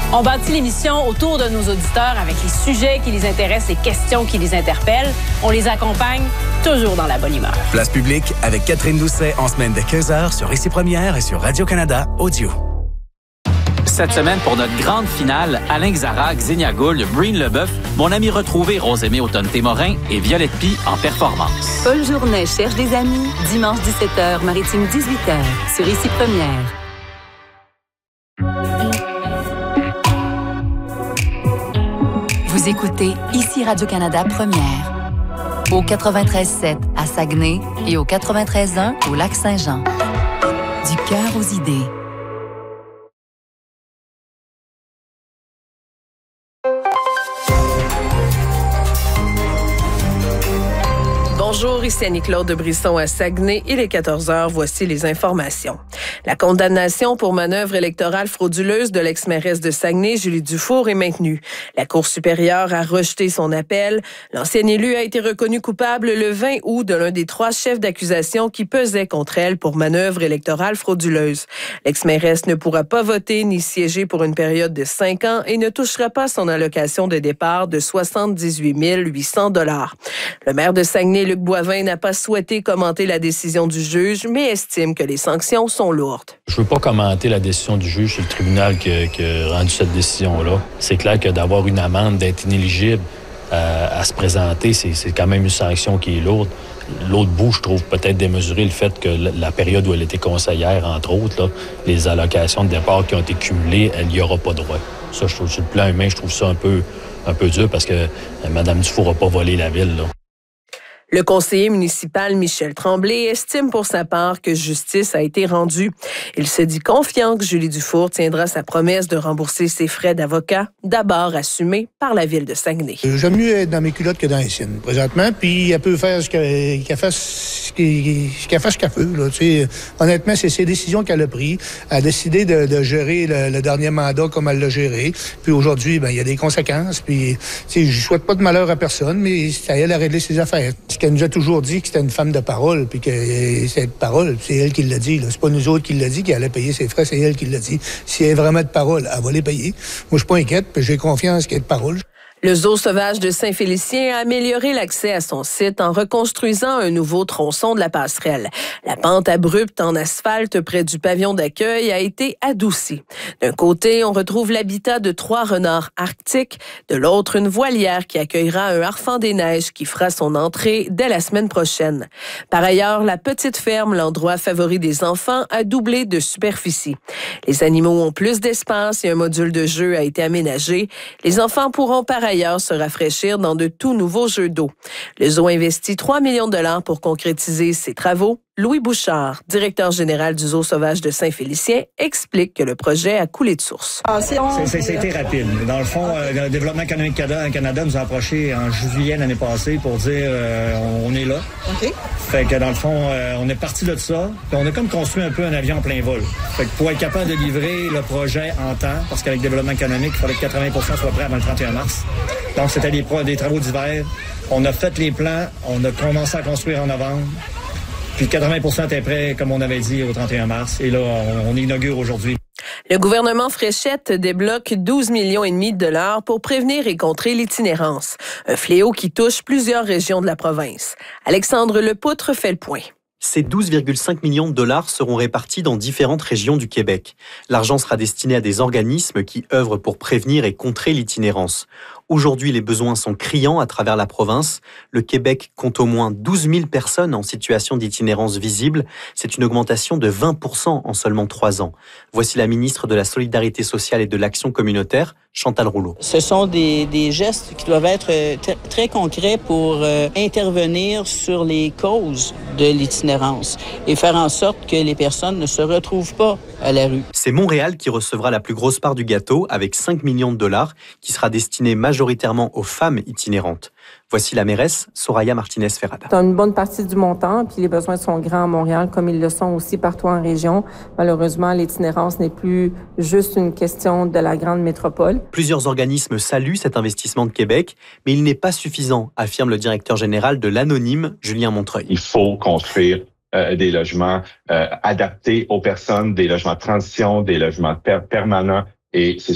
On bâtit l'émission autour de nos auditeurs avec les sujets qui les intéressent, les questions qui les interpellent. On les accompagne toujours dans la bonne humeur. Place publique avec Catherine Doucet en semaine de 15h sur Ici Première et sur Radio-Canada Audio. Cette semaine, pour notre grande finale, Alain Xara, Xenia Gould, Breen Leboeuf, mon ami retrouvé Rosemée Automne-Témorin et Violette Pie en performance. Paul Journet cherche des amis, dimanche 17h, Maritime 18h, sur Ici Première. Vous écoutez Ici Radio-Canada Première, au 93.7 à Saguenay et au 93.1 au Lac-Saint-Jean. Du cœur aux idées. Bonjour, ici Annie-Claude Brisson à Saguenay. Il est 14h. Voici les informations. La condamnation pour manœuvre électorale frauduleuse de l'ex-mairesse de Saguenay, Julie Dufour, est maintenue. La Cour supérieure a rejeté son appel. L'ancienne élue a été reconnue coupable le 20 août de l'un des 3 chefs d'accusation qui pesaient contre elle pour manœuvre électorale frauduleuse. L'ex-mairesse ne pourra pas voter ni siéger pour une période de 5 ans et ne touchera pas son allocation de départ de 78 800 $. Le maire de Saguenay, Luc Boivin, n'a pas souhaité commenter la décision du juge, mais estime que les sanctions sont lourdes. Je ne veux pas commenter la décision du juge, c'est le tribunal qui a rendu cette décision-là. C'est clair que d'avoir une amende, d'être inéligible à se présenter, c'est quand même une sanction qui est lourde. L'autre bout, je trouve peut-être démesuré le fait que la période où elle était conseillère, entre autres, là, les allocations de départ qui ont été cumulées, elle n'y aura pas droit. Ça, je trouve, sur le plan humain, je trouve ça un peu dur parce que Mme Dufour n'a pas volé la ville, là. Le conseiller municipal Michel Tremblay estime pour sa part que justice a été rendue. Il se dit confiant que Julie Dufour tiendra sa promesse de rembourser ses frais d'avocat, d'abord assumés par la ville de Saguenay. J'aime mieux être dans mes culottes que dans les siennes, présentement, puis elle peut faire qu'elle fasse ce qu'elle veut. Là, honnêtement, c'est ses décisions qu'elle a prises. Elle a décidé de gérer le dernier mandat comme elle l'a géré. Puis aujourd'hui, il y a des conséquences. Puis, je souhaite pas de malheur à personne, mais c'est à elle à régler ses affaires. Qu'elle nous a toujours dit que c'était une femme de parole, puis que cette parole, c'est elle qui l'a dit. Là. C'est pas nous autres qui l'a dit, qu'elle allait payer ses frais, c'est elle qui l'a dit. Si elle est vraiment de parole, elle va les payer. Moi, je suis pas inquiète, puis j'ai confiance qu'elle est de parole. Le zoo sauvage de Saint-Félicien a amélioré l'accès à son site en reconstruisant un nouveau tronçon de la passerelle. La pente abrupte en asphalte près du pavillon d'accueil a été adoucie. D'un côté, on retrouve l'habitat de 3 renards arctiques. De l'autre, une voilière qui accueillera un harfang des neiges qui fera son entrée dès la semaine prochaine. Par ailleurs, la petite ferme, l'endroit favori des enfants, a doublé de superficie. Les animaux ont plus d'espace et un module de jeu a été aménagé. Les enfants pourront par ailleurs se rafraîchir dans de tout nouveaux jeux d'eau. Le zoo investit 3 millions de $ pour concrétiser ses travaux. Louis Bouchard, directeur général du zoo sauvage de Saint-Félicien, explique que le projet a coulé de source. C'était rapide. Dans le fond, le Développement économique Canada nous a approché en juillet l'année passée pour dire on est là. OK. Fait que dans le fond, on est parti de ça. Puis on a comme construit un peu un avion en plein vol. Fait que pour être capable de livrer le projet en temps, parce qu'avec le Développement économique, il fallait que 80% soit prêt avant le 31 mars. Donc c'était des travaux d'hiver. On a fait les plans, on a commencé à construire en novembre. Puis 80% était prêt, comme on avait dit, au 31 mars. Et là, on inaugure aujourd'hui. Le gouvernement Fréchette débloque 12,5 millions de $ pour prévenir et contrer l'itinérance. Un fléau qui touche plusieurs régions de la province. Alexandre Lepoutre fait le point. Ces 12,5 millions de $ seront répartis dans différentes régions du Québec. L'argent sera destiné à des organismes qui œuvrent pour prévenir et contrer l'itinérance. Aujourd'hui, les besoins sont criants à travers la province. Le Québec compte au moins 12 000 personnes en situation d'itinérance visible. C'est une augmentation de 20% en seulement 3 ans. Voici la ministre de la Solidarité sociale et de l'Action communautaire, Chantal Rouleau. Ce sont des gestes qui doivent être très concrets pour intervenir sur les causes de l'itinérance et faire en sorte que les personnes ne se retrouvent pas à la rue. C'est Montréal qui recevra la plus grosse part du gâteau avec 5 millions de $ qui sera destiné majoritairement aux femmes itinérantes. Voici la mairesse, Soraya Martinez-Ferrada. C'est une bonne partie du montant, puis les besoins sont grands à Montréal, comme ils le sont aussi partout en région. Malheureusement, l'itinérance n'est plus juste une question de la grande métropole. Plusieurs organismes saluent cet investissement de Québec, mais il n'est pas suffisant, affirme le directeur général de l'Anonyme, Julien Montreuil. Il faut construire des logements adaptés aux personnes, des logements de transition, des logements permanents. Et c'est